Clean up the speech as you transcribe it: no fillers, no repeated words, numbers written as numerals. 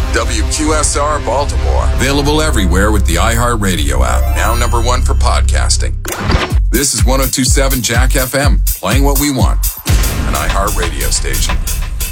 WQSR Baltimore. Available everywhere with the iHeartRadio app. Now number one for podcasting. This is 102.7 Jack FM, playing what we want. An iHeartRadio station.